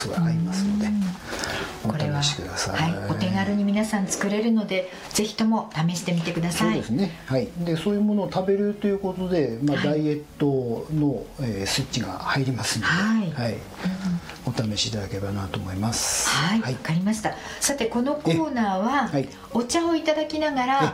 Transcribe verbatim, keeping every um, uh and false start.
すごい合いますので、 これはお試しください。 はい、お手軽に皆さん作れるので、ぜひとも試してみてください。 そうですね。はい。で、そういうものを食べるということで、まあ、 はい、 ダイエットの、えー、スイッチが入りますので、 はい、 はい、うん、お試しいただければなと思います。 はい、わ、 はい、 かりました。さて、このコーナーは、 はい、 お茶をいただきながら